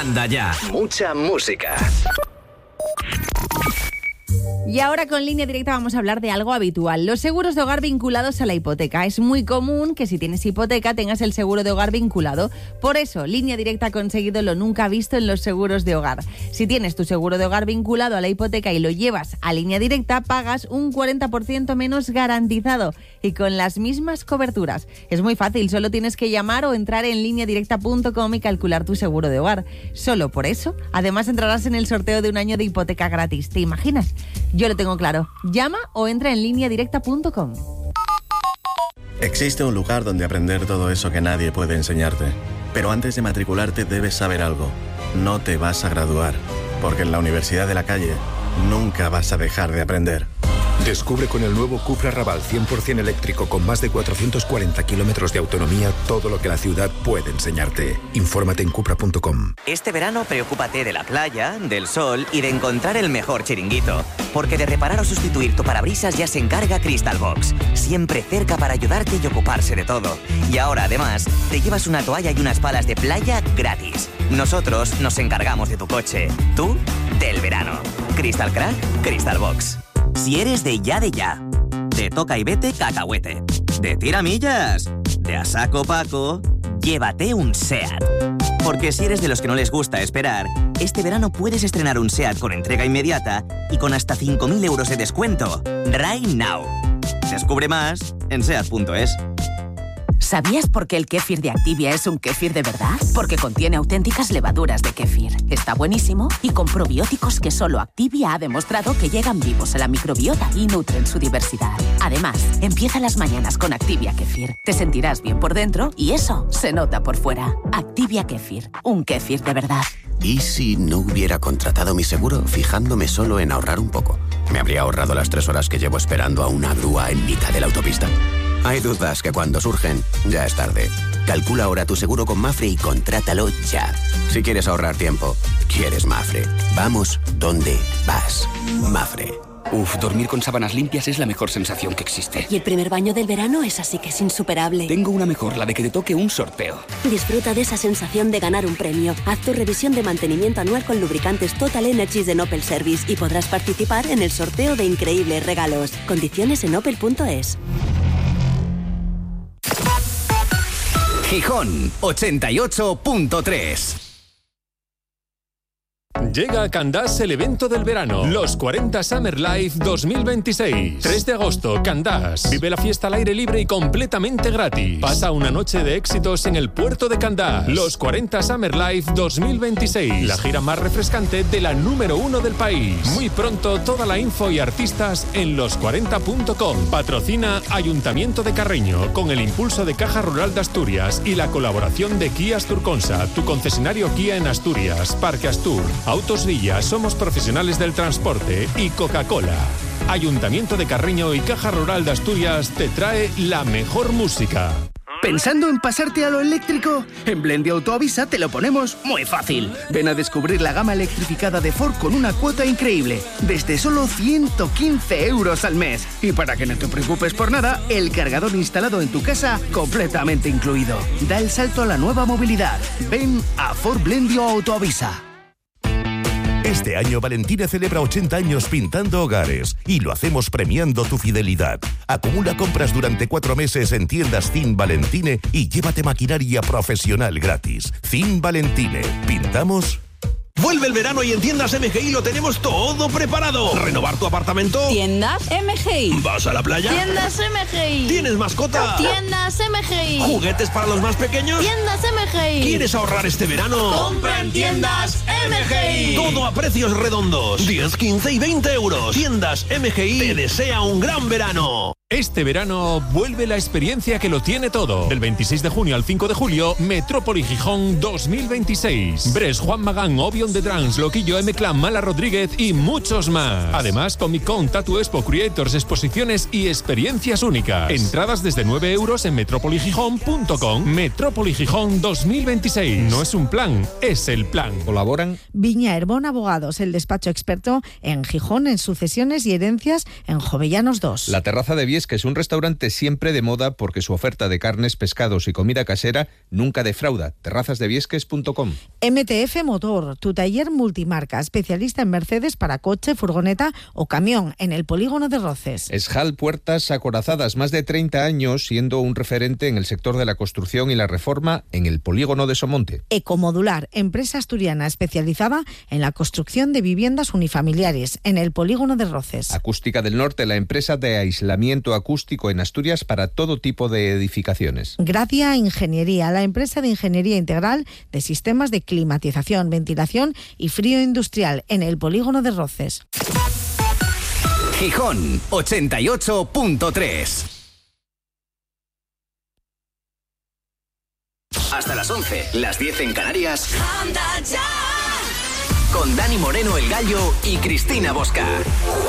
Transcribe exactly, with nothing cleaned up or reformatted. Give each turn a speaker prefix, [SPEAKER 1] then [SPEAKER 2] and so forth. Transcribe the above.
[SPEAKER 1] Manda ya. Mucha música.
[SPEAKER 2] Y ahora con Línea Directa vamos a hablar de algo habitual, los seguros de hogar vinculados a la hipoteca. Es muy común que si tienes hipoteca tengas el seguro de hogar vinculado. Por eso, Línea Directa ha conseguido lo nunca visto en los seguros de hogar. Si tienes tu seguro de hogar vinculado a la hipoteca y lo llevas a Línea Directa, pagas un cuarenta por ciento menos garantizado y con las mismas coberturas. Es muy fácil, solo tienes que llamar o entrar en línea directa punto com y calcular tu seguro de hogar. Solo por eso, además entrarás en el sorteo de un año de hipoteca gratis. ¿Te imaginas? Yo lo tengo claro. Llama o entra en línea directa punto com.
[SPEAKER 3] Existe un lugar donde aprender todo eso que nadie puede enseñarte. Pero antes de matricularte debes saber algo. No te vas a graduar, porque en la Universidad de la Calle nunca vas a dejar de aprender.
[SPEAKER 4] Descubre con el nuevo Cupra Raval cien por ciento eléctrico con más de cuatrocientos cuarenta kilómetros de autonomía todo lo que la ciudad puede enseñarte. Infórmate en cupra punto com.
[SPEAKER 5] Este verano preocúpate de la playa, del sol y de encontrar el mejor chiringuito. Porque de reparar o sustituir tu parabrisas ya se encarga Crystal Box. Siempre cerca para ayudarte y ocuparse de todo. Y ahora además te llevas una toalla y unas palas de playa gratis. Nosotros nos encargamos de tu coche. Tú, del verano. Crystal Crack, Crystal Box. Si eres de ya de ya, de toca y vete cacahuete, de tiramillas, de a saco paco, llévate un SEAT. Porque si eres de los que no les gusta esperar, este verano puedes estrenar un SEAT con entrega inmediata y con hasta cinco mil euros de descuento. Right now. Descubre más en seat punto es.
[SPEAKER 6] ¿Sabías por qué el kéfir de Activia es un kéfir de verdad? Porque contiene auténticas levaduras de kéfir. Está buenísimo y con probióticos que solo Activia ha demostrado que llegan vivos a la microbiota y nutren su diversidad. Además, empieza las mañanas con Activia Kéfir. Te sentirás bien por dentro y eso se nota por fuera. Activia Kéfir, un kéfir de verdad.
[SPEAKER 7] ¿Y si no hubiera contratado mi seguro fijándome solo en ahorrar un poco? ¿Me habría ahorrado las tres horas que llevo esperando a una grúa en mitad de la autopista? Hay dudas que cuando surgen, ya es tarde. Calcula ahora tu seguro con Mafre y contrátalo ya. Si quieres ahorrar tiempo, quieres Mafre. Vamos donde vas. Mafre.
[SPEAKER 8] Uf, dormir con sábanas limpias es la mejor sensación que existe.
[SPEAKER 9] Y el primer baño del verano es así que es insuperable.
[SPEAKER 8] Tengo una mejor, la de que te toque un sorteo.
[SPEAKER 9] Disfruta de esa sensación de ganar un premio. Haz tu revisión de mantenimiento anual con lubricantes Total Energies de Opel Service y podrás participar en el sorteo de increíbles regalos. Condiciones en opel punto es.
[SPEAKER 1] Gijón ochenta y ocho punto tres.
[SPEAKER 10] Llega a Candás el evento del verano, los cuarenta Summer Life dos mil veintiséis. tres de agosto, Candás. Vive la fiesta al aire libre y completamente gratis. Pasa una noche de éxitos en el puerto de Candás. Los cuarenta Summer Life dos mil veintiséis. La gira más refrescante de la número uno del país. Muy pronto toda la info y artistas en los cuarenta punto com. Patrocina Ayuntamiento de Carreño con el impulso de Caja Rural de Asturias y la colaboración de Kia Asturconsa, tu concesionario Kia en Asturias, Parque Astur, Autos Villa, Somos Profesionales del Transporte y Coca-Cola. Ayuntamiento de Carreño y Caja Rural de Asturias te trae la mejor música.
[SPEAKER 11] ¿Pensando en pasarte a lo eléctrico? En Blendy Autoavisa te lo ponemos muy fácil. Ven a descubrir la gama electrificada de Ford con una cuota increíble, desde solo ciento quince euros al mes. Y para que no te preocupes por nada, el cargador instalado en tu casa completamente incluido. Da el salto a la nueva movilidad. Ven a Ford Blendy Autoavisa.
[SPEAKER 12] Este año Valentine celebra ochenta años pintando hogares y lo hacemos premiando tu fidelidad. Acumula compras durante cuatro meses en tiendas Cin Valentine y llévate maquinaria profesional gratis. Cin Valentine. ¿Pintamos?
[SPEAKER 13] Vuelve el verano y en Tiendas M G I lo tenemos todo preparado. ¿Renovar tu apartamento?
[SPEAKER 14] Tiendas M G I.
[SPEAKER 13] ¿Vas a la playa?
[SPEAKER 14] Tiendas M G I.
[SPEAKER 13] ¿Tienes mascota?
[SPEAKER 14] Tiendas M G I.
[SPEAKER 13] ¿Juguetes para los más pequeños?
[SPEAKER 14] Tiendas M G I.
[SPEAKER 13] ¿Quieres ahorrar este verano?
[SPEAKER 14] ¡Compra en Tiendas M G I!
[SPEAKER 13] Todo a precios redondos. diez, quince y veinte euros. Tiendas M G I te desea un gran verano.
[SPEAKER 10] Este verano vuelve la experiencia que lo tiene todo. Del veintiséis de junio al cinco de julio, Metrópoli Gijón dos mil veintiséis. Bres, Juan Magán, Obion de Trans, Loquillo, M-Clan, Mala Rodríguez y muchos más. Además, Comic Con, Tattoo Expo, Creators, exposiciones y experiencias únicas. Entradas desde nueve euros en metrópoli gijón punto com. Metrópoli Gijón dos mil veintiséis. No es un plan, es el plan.
[SPEAKER 15] Colaboran Viña Herbón Abogados, el despacho experto en Gijón, en sucesiones y herencias en Jovellanos dos.
[SPEAKER 16] La terraza de Vies Viesques, un restaurante siempre de moda porque su oferta de carnes, pescados y comida casera nunca defrauda. terrazas de viesques punto com.
[SPEAKER 15] M T F Motor, tu taller multimarca, especialista en Mercedes para coche, furgoneta o camión, en el polígono de Roces.
[SPEAKER 16] Esjal Puertas Acorazadas, más de treinta años siendo un referente en el sector de la construcción y la reforma en el polígono de Somonte.
[SPEAKER 15] Ecomodular, empresa asturiana especializada en la construcción de viviendas unifamiliares, en el polígono de Roces.
[SPEAKER 16] Acústica del Norte, la empresa de aislamiento acústico en Asturias para todo tipo de edificaciones.
[SPEAKER 15] Gracia Ingeniería, la empresa de ingeniería integral de sistemas de climatización, ventilación y frío industrial, en el polígono de Roces.
[SPEAKER 1] Gijón ochenta y ocho punto tres. Hasta las once, las diez en Canarias. Con Dani Moreno, el Gallo, y Cristina Bosca.